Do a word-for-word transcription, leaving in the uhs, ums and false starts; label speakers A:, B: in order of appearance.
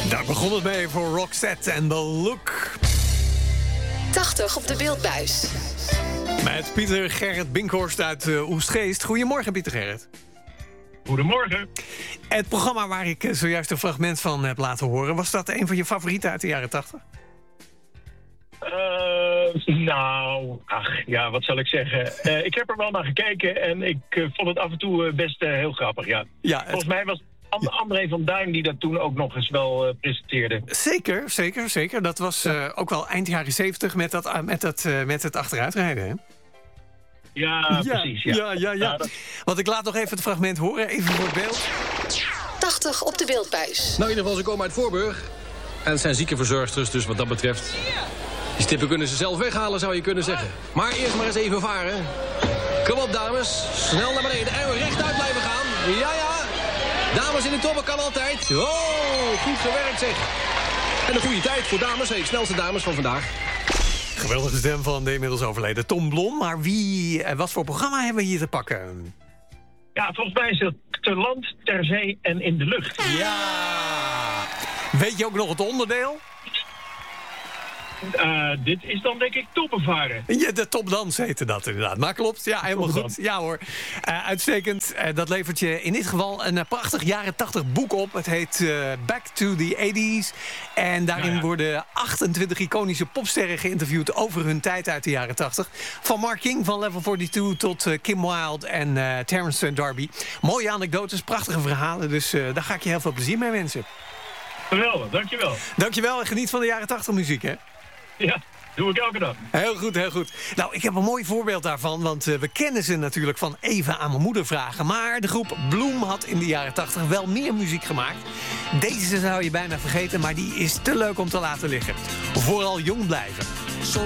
A: Daar begon het mee voor Roxette en The Look.
B: tachtig op de beeldbuis.
A: Met Pieter Gerrit Binkhorst uit uh, Oestgeest. Goedemorgen, Pieter Gerrit.
C: Goedemorgen.
A: Het programma waar ik uh, zojuist een fragment van heb laten horen... was dat een van je favorieten uit de jaren tachtig?
C: Uh, nou, ach, ja, wat zal ik zeggen? Uh, ik heb er wel naar gekeken en ik uh, vond het af en toe uh, best uh, heel grappig, ja.
A: ja het...
C: Volgens mij was And- André van Duin die dat toen ook nog eens wel uh, presenteerde.
A: Zeker, zeker, zeker. Dat was uh, ook wel eind jaren zeventig met, dat, uh, met, dat, uh, met het achteruitrijden, hè?
C: Ja, ja, precies. Ja,
A: ja, ja. ja.
C: ja dat...
A: Want ik laat nog even het fragment horen, even voor het beeld.
B: tachtig op de beeldbuis.
D: Nou, in ieder geval, ze komen uit Voorburg. En het zijn ziekenverzorgsters, dus wat dat betreft... die stippen kunnen ze zelf weghalen, zou je kunnen zeggen. Maar eerst maar eens even varen. Kom op, dames. Snel naar beneden en rechtuit blijven gaan. Ja, ja. Dames in de toppen kan altijd. Oh, goed gewerkt, zeg. En een goede tijd voor dames. Hey, snelste dames van vandaag.
A: Geweldige stem van de inmiddels overleden Tom Blom. Maar wie, wat voor programma hebben we hier te pakken?
C: Ja, volgens mij is het ter land, ter zee en in de lucht.
A: Ja! Weet je ook nog het onderdeel?
C: Uh, dit is dan denk ik toppenvaren.
A: Ja, de topdans heette dat inderdaad. Maar klopt, ja, helemaal goed. Ja hoor, uh, uitstekend. Uh, dat levert je in dit geval een uh, prachtig jaren tachtig boek op. Het heet uh, Back to the eighties. En daarin ja, ja. worden achtentwintig iconische popsterren geïnterviewd over hun tijd uit de jaren tachtig. Van Mark King van Level tweeënveertig tot uh, Kim Wilde en uh, Terence Darby. Mooie anekdotes, prachtige verhalen. Dus uh, daar ga ik je heel veel plezier mee wensen.
C: Geweldig, dankjewel.
A: Dankjewel en geniet van de jaren tachtig muziek, hè?
C: Ja, doe ik elke dag.
A: Heel goed, heel goed. Nou, ik heb een mooi voorbeeld daarvan, want uh, we kennen ze natuurlijk van Even aan mijn moeder vragen. Maar de groep Bloem had in de jaren tachtig wel meer muziek gemaakt. Deze zou je bijna vergeten, maar die is te leuk om te laten liggen. Vooral jong blijven.